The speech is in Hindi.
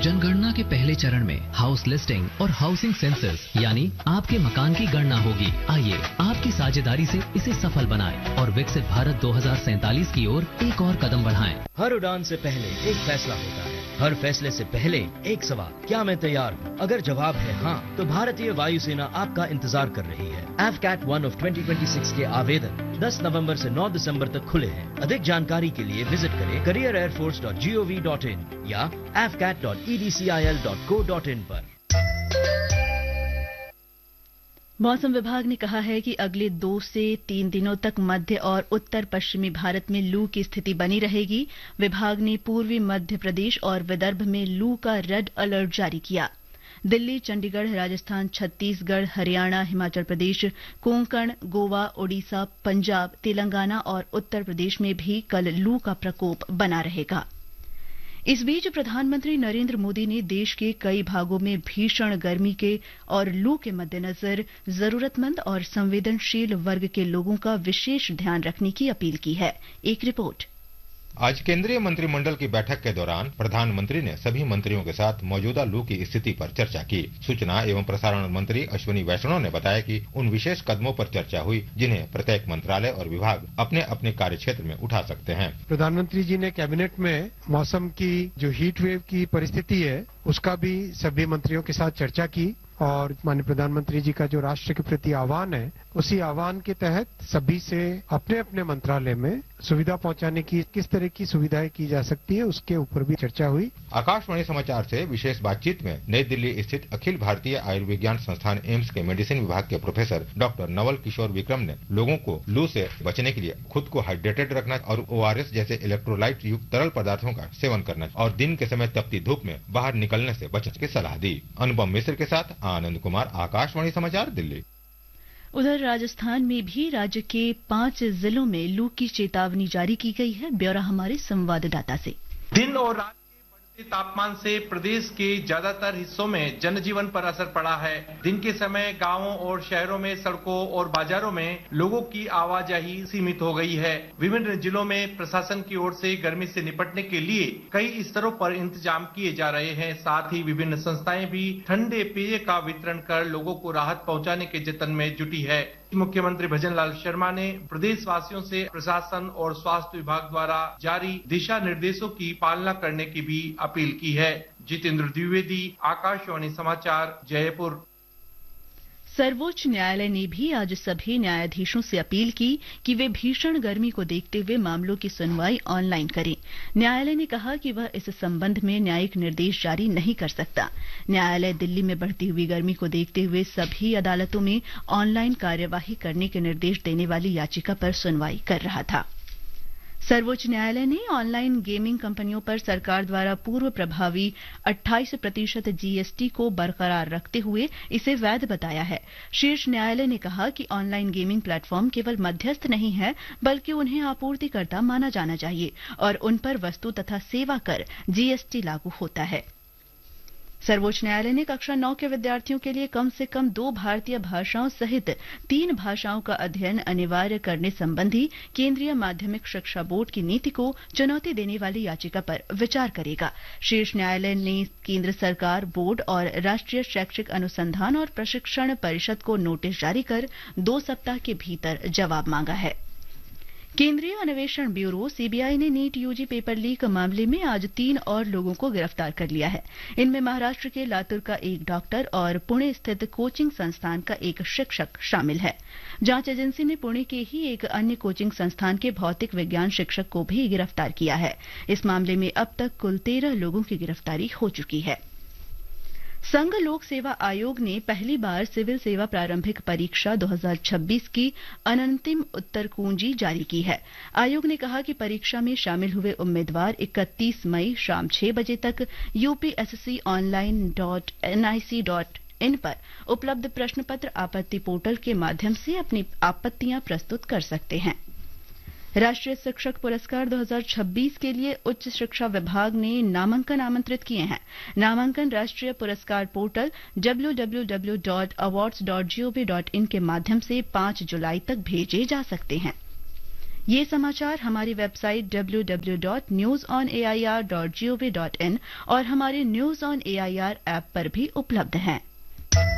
जनगणना के पहले चरण में हाउस लिस्टिंग और हाउसिंग सेंसस यानी आपके मकान की गणना होगी। आइए आपकी साझेदारी से इसे सफल बनाएं और विकसित भारत 2047 की ओर एक और कदम बढ़ाएं। हर उड़ान से पहले एक फैसला होता है, हर फैसले से पहले एक सवाल, क्या मैं तैयार हूँ? अगर जवाब है हाँ, तो भारतीय वायुसेना आपका इंतजार कर रही है। AFCAT 1 of 2026 के आवेदन 10 नवंबर से 9 दिसंबर तक खुले हैं। अधिक जानकारी के लिए विजिट करें careerairforce.gov.in या afcat.edcil.co.in पर। मौसम विभाग ने कहा है कि अगले 2 से 3 दिनों तक मध्य और उत्तर पश्चिमी भारत में लू की स्थिति बनी रहेगी। विभाग ने पूर्वी मध्य प्रदेश और विदर्भ में लू का रेड अलर्ट जारी किया। दिल्ली, चंडीगढ़, राजस्थान, छत्तीसगढ़, हरियाणा, हिमाचल प्रदेश, कोंकण, गोवा, ओडिशा, पंजाब, तेलंगाना और उत्तर प्रदेश में भी कल लू का प्रकोप बना रहेगा। इस बीच प्रधानमंत्री नरेंद्र मोदी ने देश के कई भागों में भीषण गर्मी के और लू के मद्देनजर जरूरतमंद और संवेदनशील वर्ग के लोगों का विशेष ध्यान रखने की अपील की है। एक रिपोर्ट। आज केंद्रीय मंत्रिमंडल की बैठक के दौरान प्रधानमंत्री ने सभी मंत्रियों के साथ मौजूदा लू की स्थिति पर चर्चा की। सूचना एवं प्रसारण मंत्री अश्विनी वैष्णव ने बताया कि उन विशेष कदमों पर चर्चा हुई जिन्हें प्रत्येक मंत्रालय और विभाग अपने अपने कार्य क्षेत्र में उठा सकते हैं। प्रधानमंत्री जी ने कैबिनेट में मौसम की जो हीट वेव की परिस्थिति है उसका भी सभी मंत्रियों के साथ चर्चा की और माननीय प्रधानमंत्री जी का जो राष्ट्र के प्रति आह्वान है उसी आह्वान के तहत सभी से अपने अपने मंत्रालय में सुविधा पहुंचाने की किस तरह की सुविधाएं की जा सकती है उसके ऊपर भी चर्चा हुई। आकाशवाणी समाचार से विशेष बातचीत में नई दिल्ली स्थित अखिल भारतीय आयुर्विज्ञान संस्थान एम्स के मेडिसिन विभाग के प्रोफेसर डॉक्टर नवल किशोर विक्रम ने लोगों को लू से बचने के लिए खुद को हाइड्रेटेड रखना और ORS जैसे इलेक्ट्रोलाइट युक्त तरल पदार्थों का सेवन करना और दिन के समय तपती धूप में बाहर निकलने से बचने की सलाह दी। अनुपम मिश्र के साथ आनंद कुमार, आकाशवाणी समाचार, दिल्ली। उधर राजस्थान में भी राज्य के 5 जिलों में लू की चेतावनी जारी की गई है। ब्यौरा हमारे संवाददाता से। दिन और रात के बढ़ते तापमान से प्रदेश के ज्यादातर हिस्सों में जनजीवन पर असर पड़ा है। दिन के समय गांवों और शहरों में सड़कों और बाजारों में लोगों की आवाजाही सीमित हो गई है। विभिन्न जिलों में प्रशासन की ओर से गर्मी से निपटने के लिए कई स्तरों पर इंतजाम किए जा रहे हैं। साथ ही विभिन्न संस्थाएं भी ठंडे पेय का वितरण कर लोगों को राहत पहुंचाने के जतन में जुटी है। मुख्यमंत्री भजनलाल शर्मा ने प्रदेशवासियों से प्रशासन और स्वास्थ्य विभाग द्वारा जारी दिशा निर्देशों की पालना करने की भी अपील की है। जितेंद्र द्विवेदी, आकाशवाणी समाचार, जयपुर। सर्वोच्च न्यायालय ने भी आज सभी न्यायाधीशों से अपील की कि वे भीषण गर्मी को देखते हुए मामलों की सुनवाई ऑनलाइन करें। न्यायालय ने कहा कि वह इस संबंध में न्यायिक निर्देश जारी नहीं कर सकता। न्यायालय दिल्ली में बढ़ती हुई गर्मी को देखते हुए सभी अदालतों में ऑनलाइन कार्यवाही करने के निर्देश देने वाली याचिका पर सुनवाई कर रहा था। सर्वोच्च न्यायालय ने ऑनलाइन गेमिंग कंपनियों पर सरकार द्वारा पूर्व प्रभावी 28% GST को बरकरार रखते हुए इसे वैध बताया है। शीर्ष न्यायालय ने कहा कि ऑनलाइन गेमिंग प्लेटफॉर्म केवल मध्यस्थ नहीं है बल्कि उन्हें आपूर्तिकर्ता माना जाना चाहिए और उन पर वस्तु तथा सेवा कर GST लागू होता है। सर्वोच्च न्यायालय ने कक्षा 9 के विद्यार्थियों के लिए कम से कम 2 भारतीय भाषाओं सहित 3 भाषाओं का अध्ययन अनिवार्य करने संबंधी केंद्रीय माध्यमिक शिक्षा बोर्ड की नीति को चुनौती देने वाली याचिका पर विचार करेगा। शीर्ष न्यायालय ने केंद्र सरकार, बोर्ड और राष्ट्रीय शैक्षिक अनुसंधान और प्रशिक्षण परिषद को नोटिस जारी कर 2 सप्ताह के भीतर जवाब मांगा है। केंद्रीय अन्वेषण ब्यूरो CBI ने नीट UG पेपर लीक मामले में आज 3 और लोगों को गिरफ्तार कर लिया है। इनमें महाराष्ट्र के लातूर का एक डॉक्टर और पुणे स्थित कोचिंग संस्थान का एक शिक्षक शामिल है। जांच एजेंसी ने पुणे के ही एक अन्य कोचिंग संस्थान के भौतिक विज्ञान शिक्षक को भी गिरफ्तार किया है। इस मामले में अब तक कुल 13 लोगों की गिरफ्तारी हो चुकी है। संघ लोक सेवा आयोग ने पहली बार सिविल सेवा प्रारंभिक परीक्षा 2026 की अनंतिम उत्तर कुंजी जारी की है। आयोग ने कहा कि परीक्षा में शामिल हुए उम्मीदवार 31 मई शाम 6 बजे तक upsconline.nic.in पर उपलब्ध प्रश्न पत्र आपत्ति पोर्टल के माध्यम से अपनी आपत्तियां प्रस्तुत कर सकते हैं। राष्ट्रीय शिक्षक पुरस्कार 2026 के लिए उच्च शिक्षा विभाग ने नामांकन आमंत्रित किए हैं। नामांकन राष्ट्रीय पुरस्कार पोर्टल www.awards.gov.in के माध्यम से 5 जुलाई तक भेजे जा सकते हैं। ये समाचार हमारी वेबसाइट www.newsonair.gov.in और हमारे न्यूज ऑन एआईआर ऐप पर भी उपलब्ध हैं।